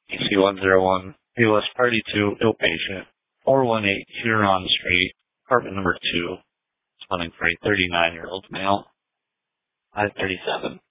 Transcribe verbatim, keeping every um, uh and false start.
E C one zero one, P O S Party two, ill patient, four one eight Huron Street, apartment number two, running for a thirty-nine-year-old male, five thirty-seven.